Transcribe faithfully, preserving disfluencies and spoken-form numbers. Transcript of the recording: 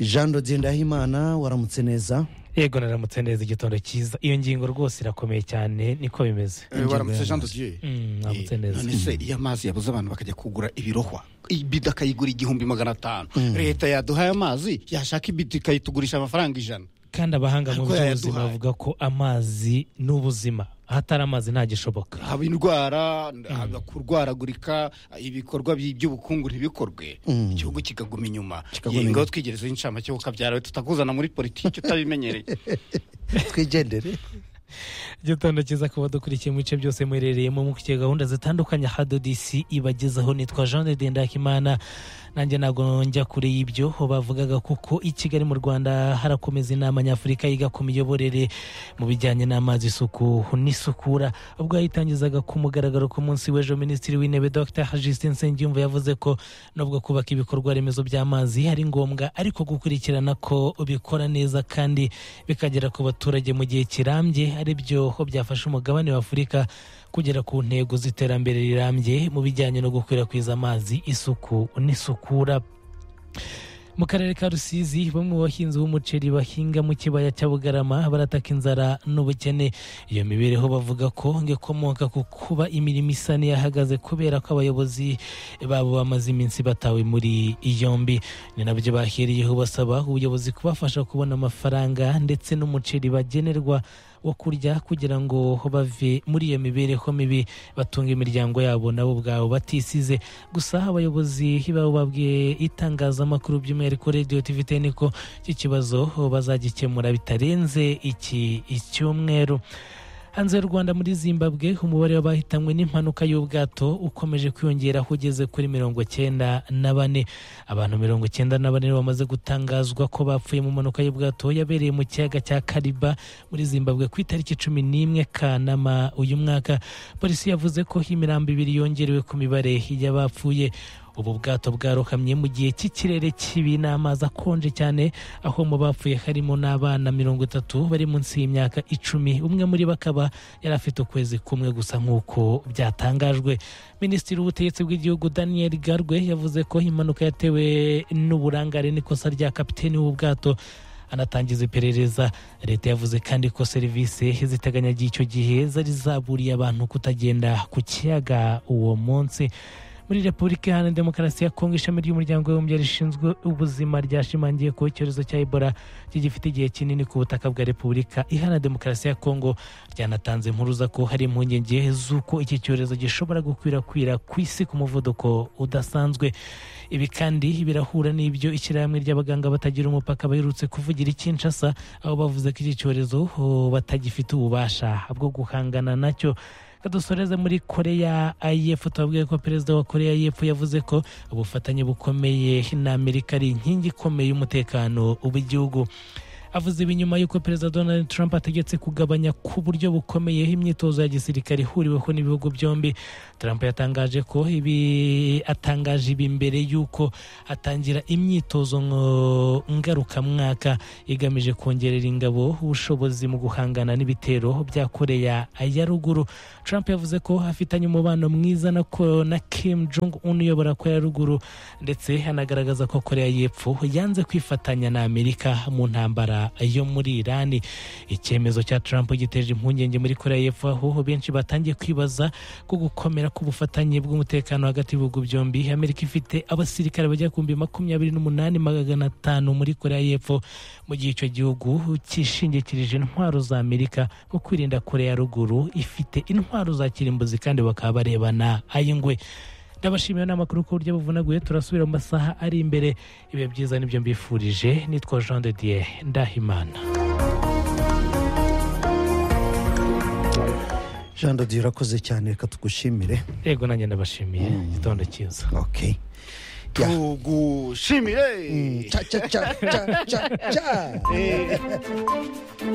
Jean de Ndahimana waramutse neza. Yego naramutse neza, igitondo cyiza. Iyo ngingo rwose irakomeye cyane, niko bimeze. Waramutse Jean de Dieu. Naramutse neza. None se iyo amazi yabuze abantu bakajya kugura ibirohwa, ibida akayigura igihumbi magana atanu, leta yaduhaye amazi yashaka ibida ikayitugurisha amafaranga ijana. Kandi abahanga mu by'ubuzima bavuga ko amazi n'ubuzima, hatari amazi nta gishoboka. Haba indwara, haba kurwaragurika, ibikorwa by'ubukungu ntibikorwe, igihugu kikaguma inyuma. Yengaho twigereza incamake cyo kabyara tutakuzana muri politiki utabimenyereye. Twigendere. Igitondo cyiza kuba dukurikiye mu bice byose muherereyemo mu kiye gahunda zitandukanye Hado D C ibagezaho. Nitwa Jean de Ndahimana. Nanjye nago njya kure y'ibyo bavugaga kuko i Kigali mu Rwanda harakomeza inama nyafurika yiga ku miyoborere mu bijyanye n'amazi, isuku n'isukura. Ubwo yayitangizaga ku mugaragaro ku munsi w'ejo, Minisitiri w'Intebe Dr Justin Nsengiyumva yavuze ko nubwo kubaka ibikorwa remezo by'amazi ari ngombwa, ariko gukurikirana ko bikora neza kandi bikagera ku baturage mu gihe kirambye ari byo byafasha umugabane wa Afurika kugera ku ntego z'iterambere rirambye mu bijyanye no gukwirakwiza amazi, isuku n'isukura. Mu karere ka Rusizi, bamwe mu bahinzi b'umuceri bahinga mu kibaya cya Bugarama barataka inzara n'ubukene. Iyo mibereho bavuga ko ikomoka ku kuba imirimo isa n'iyahagaze kubera ko abayobozi babo bamaze iminsi batawe muri yombi. Ni nabyo bahereyeho basaba ubuyobozi kubafasha kubona amafaranga ndetse n'umuceri bagenerwa wo kurya kugira ngo bave muri iyo mibereho mibi, batunga imiryango yabo nabo ubwabo batisize. Gusa abayobozi babo babwiye itangazamakuru by'umwihariko Radio T V ten ko iki kibazo bazagikemura bitarenze iki icyumweru. Hanze y'u Rwanda, muri Zimbabwe, umubare w'abahitanywe n'impanuka y'ubwato ukomeje kwiyongera ugeze kuri mirongo cyenda na bane. Abantu mirongo cyenda na bane bamaze gutangazwa ko bapfuye mu mpanuka y'ubwato yabereye mu kiyaga cya Kariba muri Zimbabwe ku itariki cumi n'imwe Kanama uyu mwaka. Polisi yavuze ko imirambo ibiri yongerewe ku mibare y'abapfuye. Ubu bwato bwarohamye mu gihe cy'ikirere kibi n'amazi akonje cyane, aho mu bapfuye harimo n'abana mirongo itatu bari munsi y'imyaka icumi. Umwe muri bo akaba yari afite ukwezi kumwe gusa nk'uko byatangajwe. Minisitiri w'ubutegetsi bw'igihugu Daniel Garwe yavuze ko impanuka yatewe n'uburangare n'ikosa rya kapiteni w'ubwato, anatangiza iperereza. Leta yavuze kandi ko serivisi ziteganyagiye icyo gihe zari zaburiye abantu kutagenda ku kiyaga uwo munsi. Muri Repubulika Iharanira Demokarasi ya Kongo, ishami ry'umuryango w'abibumbye rishinzwe ubuzima ryashimangiye ko icyorezo cya Ebola kigifite igihe kinini ku butaka bwa Repubulika Iharanira Demokarasi ya Kongo. Ryanatanze impuruza ko hari impungenge z'uko iki cyorezo gishobora gukwirakwira ku isi ku muvuduko udasanzwe. Ibi kandi birahura n'ibyo ishyirahamwe ry'abaganga batagira umupaka baherutse kuvugira i Kinshasa, aho bavuze ko iki cyorezo batagifite ububasha bwo guhangana nacyo. Kadusoreze muri Korea y'Epfo, tubabwiye ko perezida wa Korea y'Epfo yavuze ko ubufatanye bukomeye na Amerika ari inkingi ikomeye y'umutekano w'igihugu. Avuze ibi nyuma y'uko perezida Donald Trump ategetse kugabanya ku buryo bukomeye imyitozo ya gisirikare ihuriweho n'ibihugu byombi. Trump yatangaje ko ibi atangaje ibi mbere y'uko atangira imyitozo ngarukamwaka igamije kongerera ingabo ubushobozi mu guhangana n'ibitero bya Korea ya Ruguru. Trump yavuze ko afitanye umubano mwiza na, na Kim Jong Un uyobora Korea ya Ruguru, ndetse anagaragaza ko Korea y'Epfo yanze kwifatanya na Amerika mu ntambara yo muri Irani. Icyemezo cya Trump giteje impungenge muri Korea y'Epfo, aho benshi batangiye kwibaza ko gukomera k'ubufatanye bw'umutekano hagati y'ibihugu byombi. Amerika ifite abasirikare bajya ku bihumbi makumyabiri n'umunani magana atanu muri Korea y'Epfo, mu gihe icyo gihugu cyishingikirije intwaro za Amerika mu kwirinda Korea ya Ruguru ifite intwaro za kirimbuzi kandi bakaba barebana ayingwe. Ndabashimiye n'amakuru ku buryo buvunaguye. Turasubira mu masaha ari imbere. Ibihe byiza nibyo mbifurije. Nitwa Jean de Dieu Ndahimana. Jean de Dieu urakoze cyane, reka tugushimire. Yego nanjye ndabashimiye. Igitondo cyiza. Okay. Tugushimire. Cha cha cha cha cha.